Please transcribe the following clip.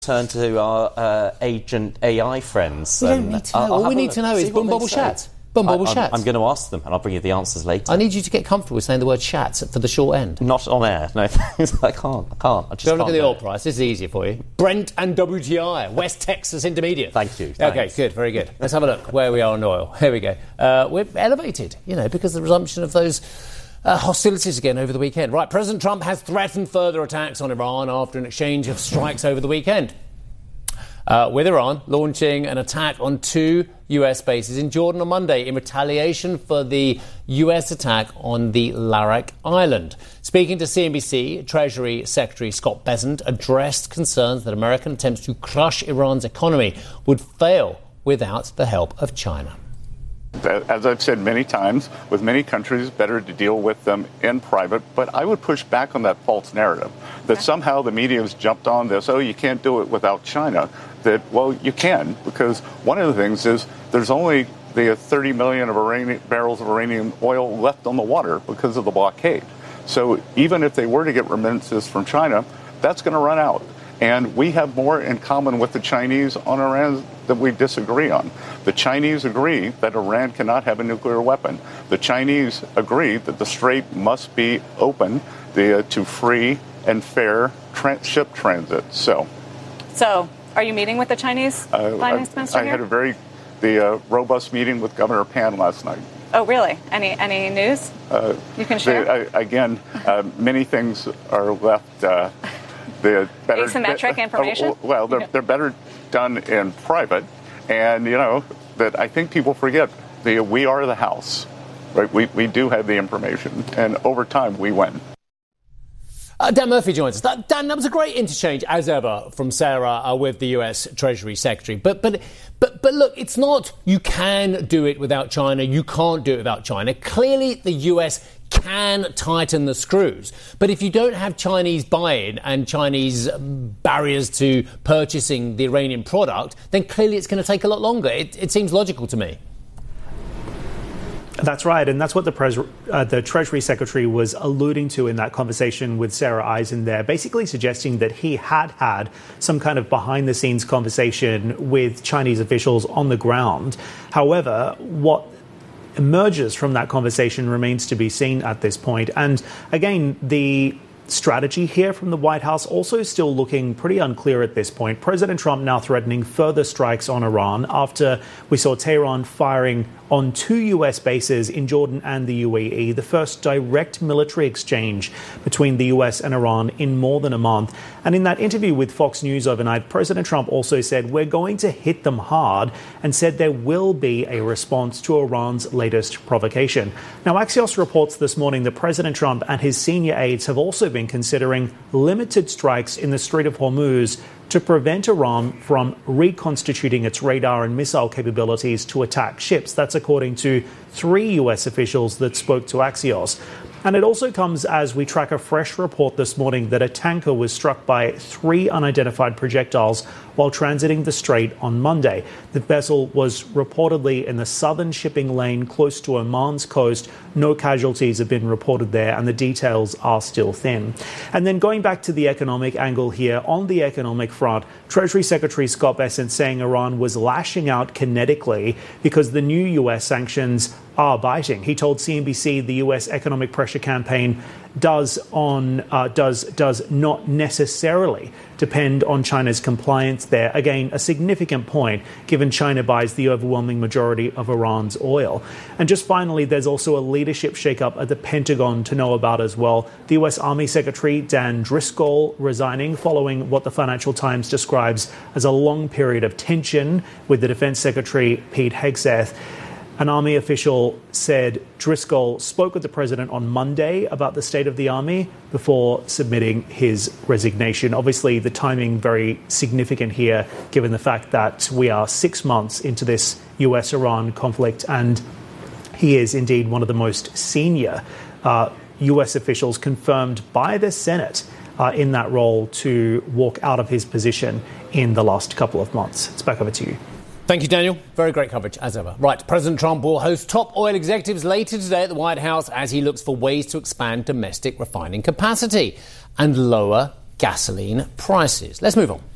Turn to our agent AI friends. We don't need to know. All we need to know is Bum Bubble Chat. Bum Bubble Chat. I'm going to ask them, and I'll bring you the answers later. I need you to get comfortable with saying the word chat for the short end. Not on air. No, I can't. I just Don't look can't at the oil price. This is easier for you. Brent and WTI, West Texas Intermediate. Thank you. Okay, Thanks. good, very good. Let's have a look where we are on oil. Here we go. We're elevated, because of the resumption of those hostilities again over the weekend. Right, President Trump has threatened further attacks on Iran after an exchange of strikes over the weekend. With Iran launching an attack on 2 US bases in Jordan on Monday in retaliation for the US attack on the Larak Island. Speaking to CNBC, Treasury Secretary Scott Bessent addressed concerns that American attempts to crush Iran's economy would fail without the help of China. As I've said many times, with many countries, better to deal with them in private. But I would push back on that false narrative that somehow the media has jumped on this, you can't do it without China. That, well, you can, because one of the things is there's only the 30 million barrels of Iranian oil left on the water because of the blockade. So even if they were to get remittances from China, that's going to run out. And we have more in common with the Chinese on Iran that we disagree on. The Chinese agree that Iran cannot have a nuclear weapon. The Chinese agree that the Strait must be open to free and fair ship transit. So, are you meeting with the Chinese finance minister I had a very robust meeting with Governor Pan last night. Oh, really? Any news you can share? Many things are left. Asymmetric information? They're better done in private. And, that I think people forget. We are the House. Right? We do have the information. And over time, we win. Dan Murphy joins us. Dan, that was a great interchange, as ever, from Sarah with the US Treasury Secretary. But look, it's not you can do it without China, you can't do it without China. Clearly, the US can tighten the screws. But if you don't have Chinese buy-in and Chinese barriers to purchasing the Iranian product, then clearly it's going to take a lot longer. It seems logical to me. That's right, and that's what the Treasury Secretary was alluding to in that conversation with Sarah Eisen there, basically suggesting that he had some kind of behind-the-scenes conversation with Chinese officials on the ground. However, what emerges from that conversation remains to be seen at this point. And again, the strategy here from the White House also still looking pretty unclear at this point. President Trump now threatening further strikes on Iran after we saw Tehran firing on 2 US bases in Jordan and the UAE, the first direct military exchange between the US and Iran in more than a month. And in that interview with Fox News overnight, President Trump also said, we're going to hit them hard, and said there will be a response to Iran's latest provocation. Now, Axios reports this morning that President Trump and his senior aides have also been considering limited strikes in the Strait of Hormuz to prevent Iran from reconstituting its radar and missile capabilities to attack ships. That's according to 3 US officials that spoke to Axios. And it also comes as we track a fresh report this morning that a tanker was struck by 3 unidentified projectiles while transiting the strait on Monday. The vessel was reportedly in the southern shipping lane close to Oman's coast. No casualties have been reported there, and the details are still thin. And then going back to the economic angle here, on the economic front, Treasury Secretary Scott Bessent saying Iran was lashing out kinetically because the new US sanctions are biting. He told CNBC the US economic pressure campaign does not necessarily depend on China's compliance there. Again, a significant point, given China buys the overwhelming majority of Iran's oil. And just finally, there's also a leadership shakeup at the Pentagon to know about as well. The US Army Secretary Dan Driscoll resigning following what the Financial Times describes as a long period of tension with the Defense Secretary Pete Hegseth. An Army official said Driscoll spoke with the president on Monday about the state of the Army before submitting his resignation. Obviously, the timing very significant here, given the fact that we are 6 months into this US-Iran conflict, and he is indeed one of the most senior US officials confirmed by the Senate in that role to walk out of his position in the last couple of months. It's back over to you. Thank you, Daniel. Very great coverage, as ever. Right, President Trump will host top oil executives later today at the White House as he looks for ways to expand domestic refining capacity and lower gasoline prices. Let's move on.